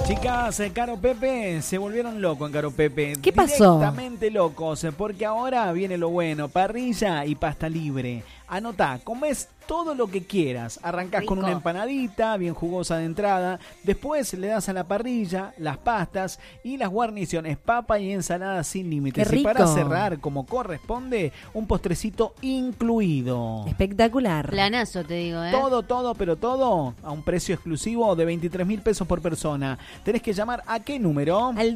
Chicas, Caro Pepe se volvieron locos en Caro Pepe. ¿Qué pasó? Directamente locos, porque ahora viene lo bueno, parrilla y pasta libre. Anotá, comés todo lo que quieras. Arrancás Rico. con una empanadita bien jugosa de entrada. Después le das a la parrilla las pastas y las guarniciones, papa y ensalada sin límites. ¡Qué Y para rico! cerrar, como corresponde, un postrecito incluido. Espectacular. Planazo, te digo, ¿eh? Todo, pero todo a un precio exclusivo de 23.000 pesos por persona. Tenés que llamar ¿a qué número? Al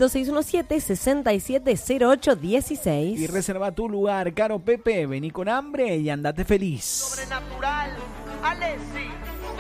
2617-670816. Y reserva tu lugar. Caro Pepe, vení con hambre y andate feliz. Sobrenatural, Alessi,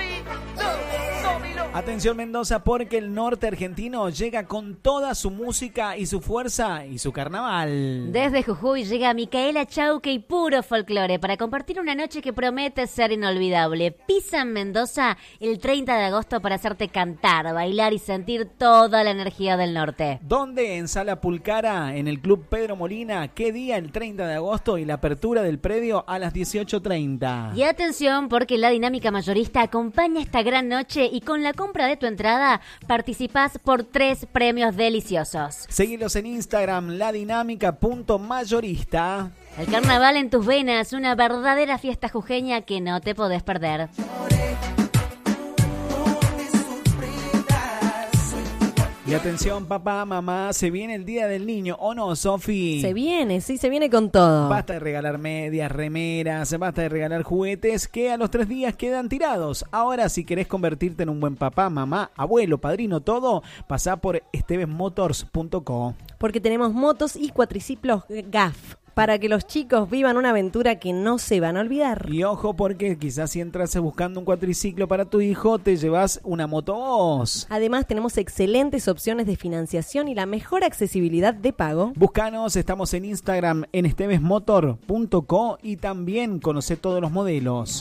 Atención Mendoza, porque el norte argentino llega con toda su música y su fuerza y su carnaval. Desde Jujuy llega Micaela Chauque y puro folclore para compartir una noche que promete ser inolvidable. Pisa en Mendoza el 30 de agosto para hacerte cantar, bailar y sentir toda la energía del norte. ¿Dónde? En Sala Pulcara, en el Club Pedro Molina. ¿Qué día? El 30 de agosto y la apertura del predio a las 18:30. Y atención, porque la Dinámica Mayorista acompaña esta gran noche y con la compra de tu entrada participás por 3 premios deliciosos. Seguilos en Instagram, ladinámica.mayorista. El carnaval en tus venas, una verdadera fiesta jujeña que no te podés perder. Y atención papá, mamá, se viene el Día del Niño, ¿o no, Sofi? Se viene, sí, se viene con todo. Basta de regalar medias, remeras, basta de regalar juguetes que a los 3 días quedan tirados. Ahora, si querés convertirte en un buen papá, mamá, abuelo, padrino, todo, pasá por estevesmotors.co. Porque tenemos motos y cuatriciclos GAF para que los chicos vivan una aventura que no se van a olvidar. Y ojo, porque quizás si entras buscando un cuatriciclo para tu hijo, te llevas una moto vos. Además, tenemos excelentes opciones de financiación y la mejor accesibilidad de pago. Búscanos, estamos en Instagram en estevesmotor.co y también conocé todos los modelos.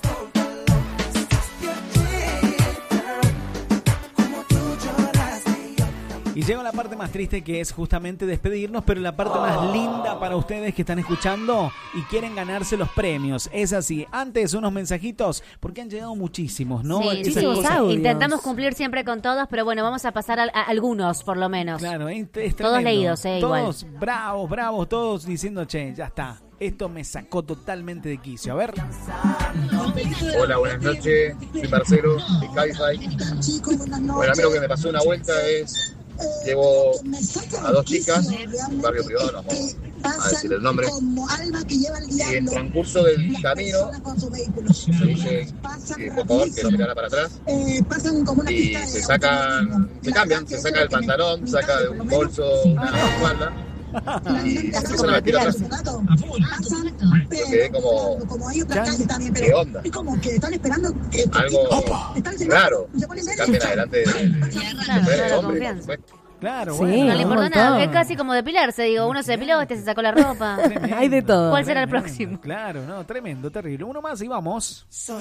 Y llega la parte más triste, que es justamente despedirnos, pero la parte más linda para ustedes que están escuchando y quieren ganarse los premios. Es así. Antes unos mensajitos, porque han llegado muchísimos, ¿no? Sí, Esas muchísimos cosas. audios. Intentamos cumplir siempre con todos, pero bueno, vamos a pasar a algunos por lo menos. Claro, es Todos tremendo. leídos, Todos bravos, todos diciendo, che, ya está. Esto me sacó totalmente de quicio. A ver. Hola, buenas noches. Soy Marcelo de Cabify. Bueno, a mí lo que me pasó una vuelta es... Llevo a 2 chicas, un barrio privado, no vamos a decir el nombre, y en el transcurso del camino se dice que por favor que no mirara para atrás, y se sacan el pantalón, saca de un bolso una falda y se empiezan a vestir atrás. Yo quedé como, ¿qué onda? Algo raro, se cambian adelante de Claro, hombre. confianza. Claro, Sí, bueno. No le importa un nada, montón. es casi como depilarse, digo, uno se depiló, este se sacó la ropa. Tremendo. Hay de todo. ¿Cuál será el Tremendo. próximo? Claro, no, tremendo, terrible. Uno más y vamos.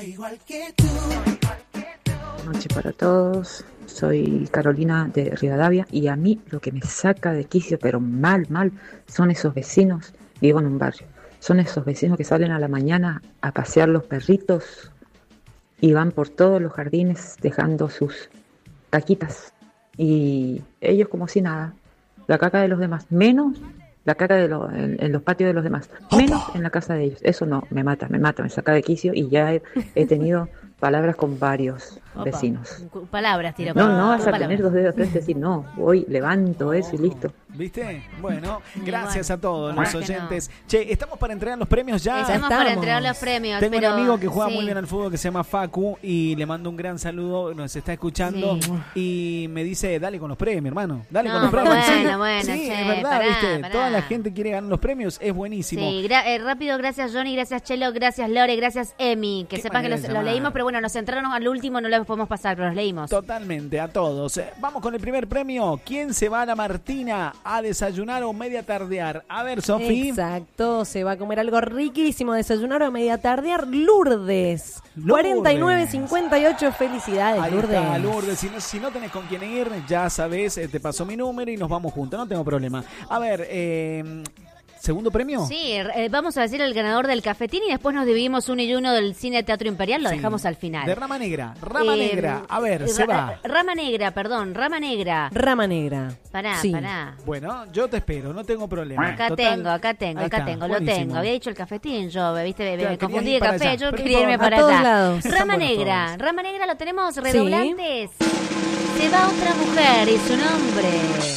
Buenas noches para todos. Soy Carolina de Rivadavia y a mí lo que me saca de quicio, pero mal, son esos vecinos, vivo en un barrio, son esos vecinos que salen a la mañana a pasear los perritos y van por todos los jardines dejando sus caquitas y ellos como si nada, la caca de los demás, menos la caca en los patios de los demás, menos en la casa de ellos. Eso no, me mata, me saca de quicio y ya he tenido palabras con varios Opa. vecinos. Palabras, tiro. No vas a palabras. tener 2 dedos frente y decir, no, voy, levanto eso y listo. ¿Viste? Bueno, gracias bueno, a todos ojalá los que oyentes. Che, estamos para entregar los premios ya. Estamos para estamos. entregar los premios. Tengo pero, un amigo que juega sí. muy bien al fútbol que se llama Facu y le mando un gran saludo, nos está escuchando y me dice, dale con los premios, hermano, dale con No, los premios. bueno, sí, che, es verdad, pará, ¿viste? pará. Toda la gente quiere ganar los premios, es buenísimo. Sí, rápido, gracias Johnny, gracias Chelo, gracias Lore, gracias Emi. Que Qué sepan que manera de los llamar. leímos, pero bueno, nos entraron al último, no los podemos pasar, pero los leímos. Totalmente, a todos. Vamos con el primer premio. ¿Quién se va a la Martina a desayunar o media tardear? A ver, Sofi. Exacto, se va a comer algo riquísimo, desayunar o media tardear. Lourdes. Lourdes. 4958, felicidades, Ahí Lourdes. está, Lourdes. Si no tenés con quién ir, ya sabés, te paso mi número y nos vamos juntos, no tengo problema. A ver, ¿Segundo premio? Sí, vamos a decir el ganador del cafetín y después nos dividimos uno y uno del Cine Teatro Imperial, lo Sí. dejamos al final. De Rama Negra. Rama Negra. A ver, se va. Rama Negra, perdón, Rama Negra. Rama Negra. Pará, Sí. pará. Bueno, yo te espero, no tengo problema. Acá Total, tengo, ahí está, lo buenísimo. tengo. Había dicho el cafetín, yo, viste, Claro, me querías confundí ir de para café, allá, yo pero quería irme a para todos allá. lados. Están Rama buenos Negra, todos. Rama Negra lo tenemos, redoblantes. Se va otra mujer y su nombre.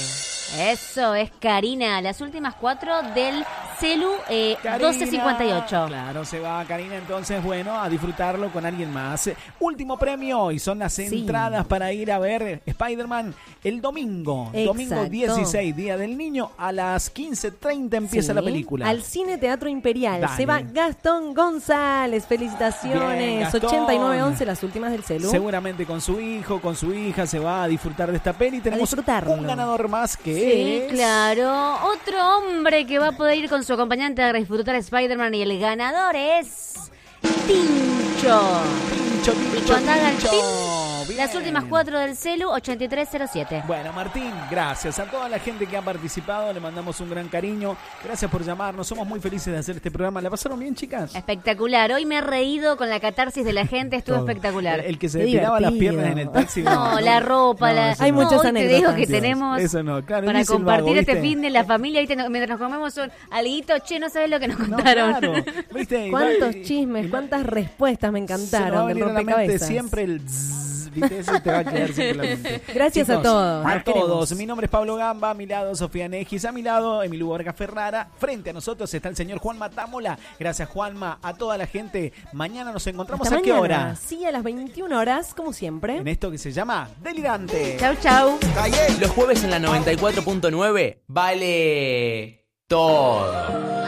Eso es Karina, las últimas 4 del Celu Karina. 1258. Claro, se va Karina, entonces, bueno, a disfrutarlo con alguien más. Último premio y son las entradas para ir a ver Spider-Man el domingo. Domingo Exacto. 16, Día del Niño, a las 15:30 empieza Sí, la película. Al Cine Teatro Imperial. Dale. Se va Gastón González. Felicitaciones. Bien, Gastón. 8911, las últimas del celu. Seguramente con su hijo, con su hija, se va a disfrutar de esta peli. Tenemos disfrutarlo. un ganador más que Sí, es... claro. Otro hombre que va a poder ir con su acompañante a disfrutar Spider-Man y el ganador es Tincho. Pincho, Y pincho, cuando haga el pincho. pin, las Bien. últimas 4 del Celu 8307. Bueno, Martín, gracias a toda la gente que ha participado, le mandamos un gran cariño. Gracias por llamarnos, somos muy felices de hacer este programa. ¿La pasaron bien, chicas? Espectacular. Hoy me he reído con la catarsis de la gente, estuvo Todo. espectacular. El que se Qué tiraba las divertido. piernas en el taxi. No, la ropa, la... eso Hay no. muchas hoy te digo anécdotas. que tenemos Eso no, claro, para dice el compartir vago, este ¿viste? fin de la familia, ¿viste? Mientras nos comemos un alguito, che, no sabes lo que nos No, contaron. claro, ¿viste? Cuántos Y- chismes, y- cuántas respuestas me se nos va a encantaron del venir a la mente rompecabezas. siempre el zzz, ¿viste? Eso te va a quedar siempre en la mente. Gracias a Chicos, todos. A Los todos. queremos. Mi nombre es Pablo Gamba, a mi lado Sofía Negis, a mi lado Emilio Vargas Ferrara. Frente a nosotros está el señor Juan Matámola. Gracias, Juanma, a toda la gente. Mañana nos encontramos Hasta a qué mañana. hora. Sí, a las 21 horas, como siempre. En esto que se llama Delirante. Chau, chau. Los jueves en la 94.9 vale todo.